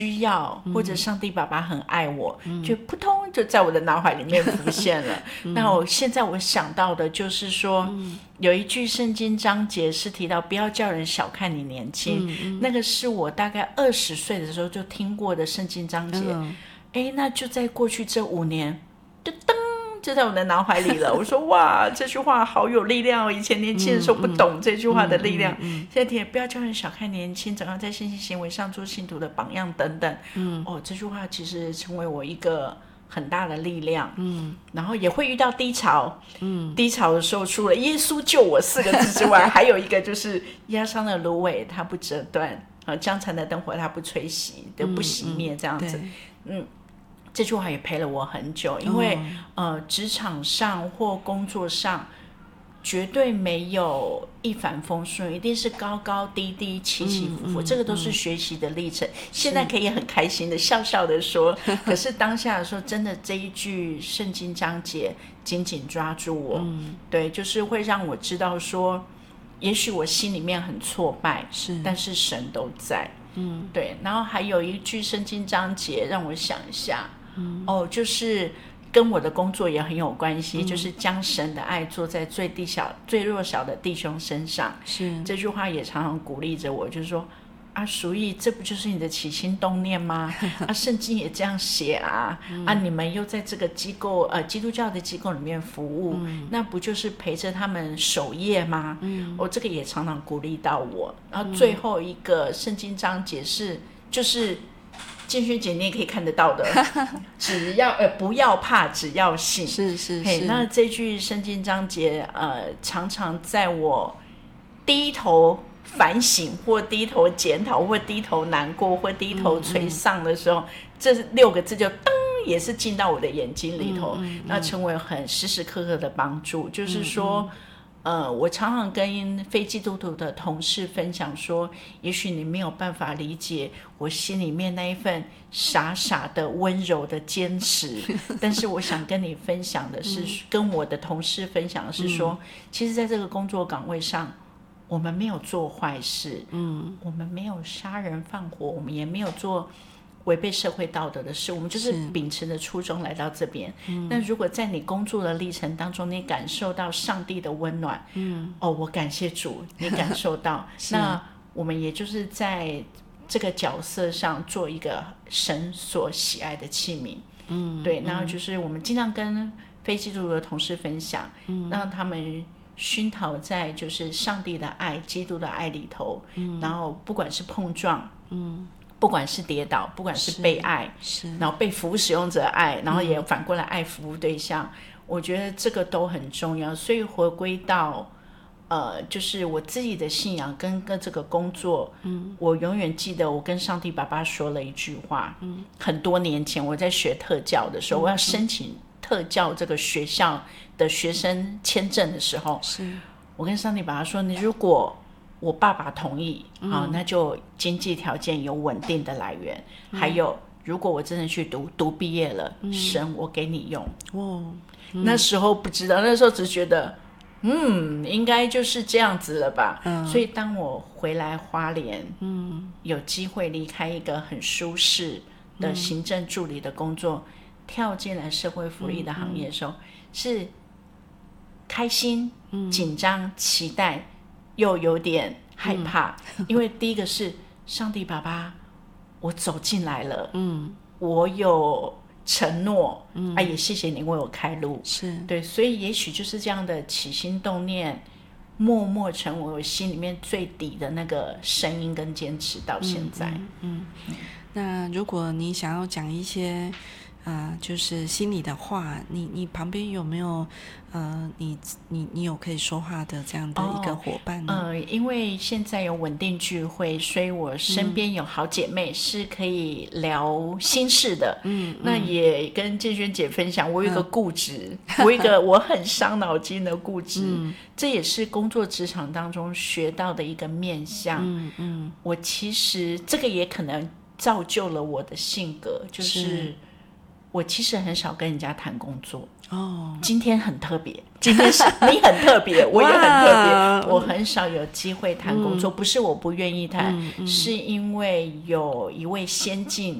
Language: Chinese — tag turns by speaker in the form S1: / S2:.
S1: 需要，或者上帝爸爸很爱我，就扑通就在我的脑海里面浮现了。那我现在我想到的就是说，有一句圣经章节是提到不要叫人小看你年轻，那个是我大概20岁的时候就听过的圣经章节。那就在过去这5年就噔就在我的脑海里了。我说哇，这句话好有力量哦！以前年轻的时候不懂这句话的力量，现在不要叫人小看年轻，怎样在信心行为上做信徒的榜样等等。这句话其实成为我一个很大的力量。然后也会遇到低潮。低潮的时候，除了耶稣救我4个字之外，还有一个就是压伤的芦苇它不折断，将残的灯火它不吹熄，都不熄灭，这样子。这句话也陪了我很久，因为职场上或工作上绝对没有一帆风顺，一定是高高低低起起伏伏，这个都是学习的历程。现在可以很开心的笑笑的说，可是当下的时候真的这一句圣经章节紧紧抓住我。对，就是会让我知道说也许我心里面很挫败，但是神都在。对。然后还有一句圣经章节让我想一下，就是跟我的工作也很有关系，就是将神的爱做在最最弱小的弟兄身上。这句话也常常鼓励着我，就是说淑仪，这不就是你的起心动念吗？圣经也这样写啊。你们又在这个机构基督教的机构里面服务，那不就是陪着他们守夜吗？这个也常常鼓励到我。然后最后一个圣经章节就是建勋姐你也可以看得到的，只要不要怕，只要信。是。那这句圣经章节常常在我低头反省或低头检讨或低头难过或低头垂丧的时候，这6个字就噔也是进到我的眼睛里头，那成为很时时刻刻的帮助。就是说我常常跟非基督徒的同事分享说，也许你没有办法理解我心里面那一份傻傻的温柔的坚持，但是我想跟你分享的是跟我的同事分享的是说，其实在这个工作岗位上我们没有做坏事，我们没有杀人放火，我们也没有做违背社会道德的事，我们就是秉持的初衷来到这边。那如果在你工作的历程当中你感受到上帝的温暖，我感谢主你感受到那我们也就是在这个角色上做一个神所喜爱的器皿。对，然后就是我们尽量跟非基督徒的同事分享，让他们熏陶在就是上帝的爱基督的爱里头，然后不管是碰撞，不管是跌倒，不管是被爱，然后被服务使用者爱，然后也反过来爱服务对象，我觉得这个都很重要。所以回归到就是我自己的信仰跟这个工作，我永远记得我跟上帝爸爸说了一句话。很多年前我在学特教的时候，我要申请特教这个学校的学生签证的时候，我跟上帝爸爸说，你如果我爸爸同意，那就经济条件有稳定的来源，还有如果我真的去读毕业了，神我给你用。那时候不知道，那时候只觉得应该就是这样子了吧。所以当我回来花莲，有机会离开一个很舒适的行政助理的工作，跳进来社会福利的行业的时候，是开心、紧张、期待，又有点害怕。因为第一个是上帝爸爸，我走进来了，我有承诺，也谢谢你为我开路。对，所以也许就是这样的起心动念，默默成为我心里面最底的那个声音跟坚持到现在。
S2: 那如果你想要讲一些就是心里的话，你旁边有没有你有可以说话的这样的一个伙伴呢？
S1: 因为现在有稳定聚会，所以我身边有好姐妹是可以聊心事的。那也跟建轩姐分享，我有一个固执，我有一个我很伤脑筋的固执，这也是工作职场当中学到的一个面向。我其实这个也可能造就了我的性格，就是我其实很少跟人家谈工作。 今天很特别，今天是你很特别，我也很特别。我很少有机会谈工作，不是我不愿意谈，是因为有一位先进